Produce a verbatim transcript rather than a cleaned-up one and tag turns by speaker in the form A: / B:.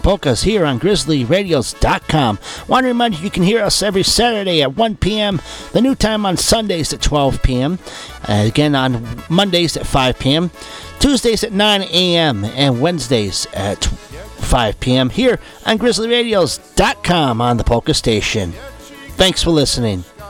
A: polkas here on Grizzly Radios dot com. Want to remind you, you can hear us every Saturday at one p.m., the new time on Sundays at twelve p.m., uh, again on Mondays at five p.m., Tuesdays at nine a.m., and Wednesdays at five p.m. here on Grizzly Radios dot com on the Polka Station. Thanks for listening.